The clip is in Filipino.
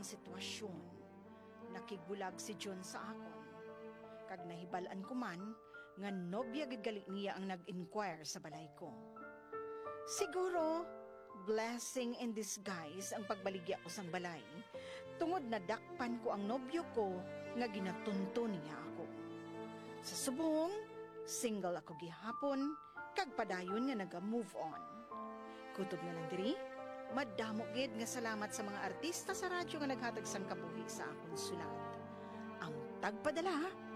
ang sitwasyon, nakigulag si John sa akon. Kag nahibalaan ko man, nga nobya gid gali niya ang nag-inquire sa balay ko. Siguro, blessing in disguise ang pagbaligya ko sang balay, tungod na dakpan ko ang nobyo ko nga ginatunto niya ako. Sa subong, single ako gihapon, kag padayon nga naga-move on. Kutob na lang diri, madamo gid nga salamat sa mga artista sa radyo nga naghatag sang kabuhi sa akong sulat. Ang tagpadala,